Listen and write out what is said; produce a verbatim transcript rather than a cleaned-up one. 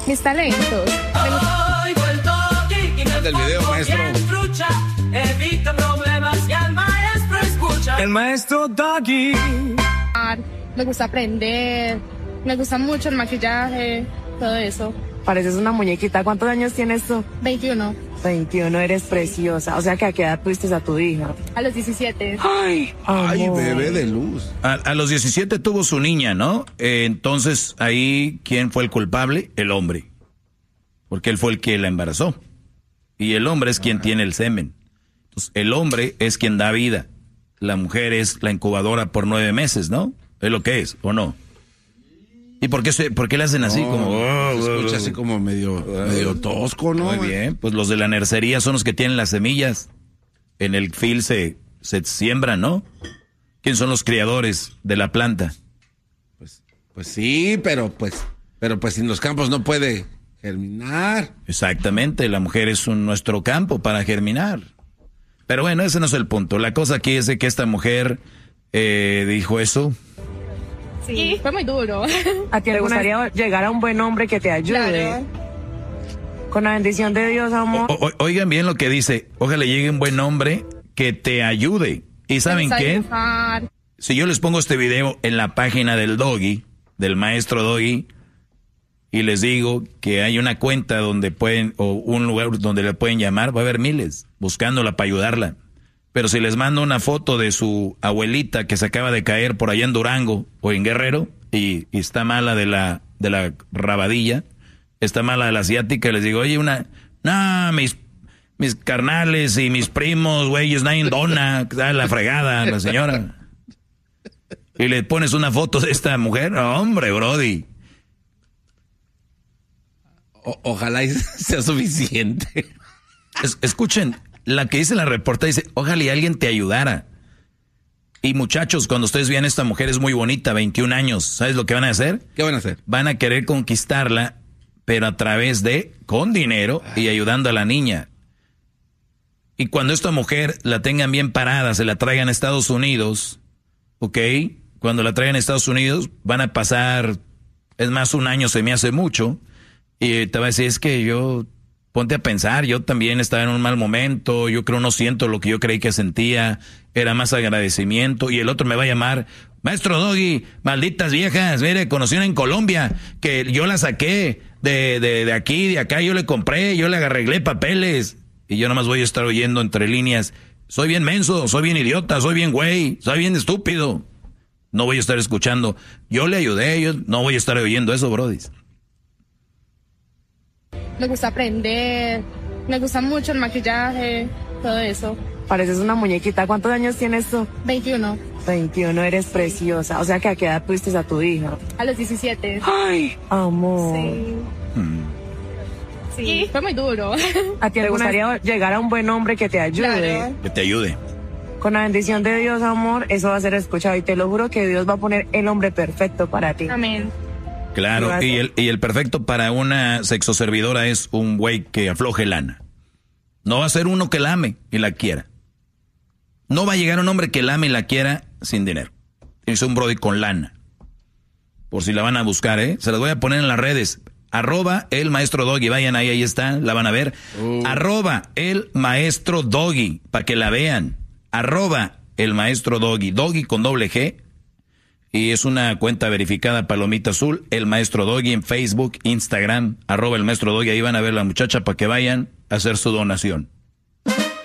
Mis talentos. Del video, maestro. Evita problemas y al maestro escucha. El maestro Doggy. Me gusta aprender. Me gusta mucho el maquillaje. Todo eso. Pareces una muñequita. ¿Cuántos años tienes tú? veintiuno. veintiuno, eres preciosa. O sea, que ¿a qué edad tuviste a tu hija? A los diecisiete. Ay, Ay, amor. bebé de luz. A, a los diecisiete tuvo su niña, ¿no? Eh, entonces, ahí, ¿quién fue el culpable? El hombre. Porque él fue el que la embarazó. Y el hombre es quien tiene el semen. Entonces, el hombre es quien da vida. La mujer es la incubadora por nueve meses, ¿no? Es lo que es, ¿o no? ¿Y por qué, se, por qué le hacen así? No, como, oh, se oh, escucha oh. así como medio, medio tosco, ¿no? Muy bien, pues los de la nercería son los que tienen las semillas. En el fil se, se siembran, ¿no? ¿Quién son los criadores de la planta? Pues, pues sí, pero pues, pero pues en los campos no puede germinar. Exactamente, la mujer es un, nuestro campo para germinar. Pero bueno, ese no es el punto. La cosa aquí es de que esta mujer eh, dijo eso. Sí, fue muy duro. ¿A ti te gustaría llegar a un buen hombre que te ayude? Claro. Con la bendición de Dios, amor. O, o, oigan bien lo que dice. Ojalá llegue un buen hombre que te ayude. ¿Y saben qué? Dibujar. Si yo les pongo este video en la página del Doggy, del maestro Doggy, y les digo que hay una cuenta donde pueden, o un lugar donde le pueden llamar, va a haber miles buscándola para ayudarla. Pero si les mando una foto de su abuelita que se acaba de caer por allá en Durango o en Guerrero y, y está mala de la, de la rabadilla, está mala de la asiática, les digo, oye, una, no, mis, mis carnales y mis primos, güey, ellos nadie dona, la fregada, la señora. Y le pones una foto de esta mujer, hombre, brody. O, ojalá y sea suficiente. Es, escuchen, la que dice la reporta dice, ojalá y alguien te ayudara. Y muchachos, cuando ustedes vean esta mujer es muy bonita, veintiún años, ¿sabes lo que van a hacer? ¿Qué van a hacer? Van a querer conquistarla, pero a través de, con dinero y ayudando a la niña. Y cuando esta mujer la tengan bien parada, se la traigan a Estados Unidos, ¿ok? Cuando la traigan a Estados Unidos van a pasar, es más, un año se me hace mucho, y te va a decir, es que yo, ponte a pensar, yo también estaba en un mal momento, yo creo no siento lo que yo creí que sentía, era más agradecimiento, y el otro me va a llamar, maestro Doggy, malditas viejas, mire, conocí una en Colombia, que yo la saqué de, de, de aquí, de acá, yo le compré, yo le arreglé papeles, y yo nomás voy a estar oyendo entre líneas, soy bien menso, soy bien idiota, soy bien güey, soy bien estúpido. No voy a estar escuchando, yo le ayudé, yo no voy a estar oyendo eso, brody. Me gusta aprender. Me gusta mucho el maquillaje. Todo eso. Pareces una muñequita. ¿Cuántos años tienes tú? veintiuno. veintiuno, eres preciosa. O sea, que ¿a qué edad tuviste a tu hija? A los diecisiete. Ay, amor. Sí. Hmm. Sí, fue muy duro. ¿A ti te gustaría llegar a un buen hombre que te ayude? Claro. Que te ayude. Con la bendición de Dios, amor, eso va a ser escuchado. Y te lo juro que Dios va a poner el hombre perfecto para ti. Amén. Claro, y el, y el perfecto para una sexoservidora es un güey que afloje lana. No va a ser uno que la ame y la quiera. No va a llegar un hombre que la ame y la quiera sin dinero. Tiene que ser un brody con lana. Por si la van a buscar, ¿eh? Se las voy a poner en las redes. Arroba el maestro Doggy. Vayan ahí, ahí está, la van a ver. Uh. Arroba el maestro Doggy, para que la vean. Arroba el maestro Doggy. Doggy con doble G. Y es una cuenta verificada, Palomita Azul, el maestro Doggy en Facebook, Instagram, arroba el maestro Doggy, ahí van a ver a la muchacha para que vayan a hacer su donación.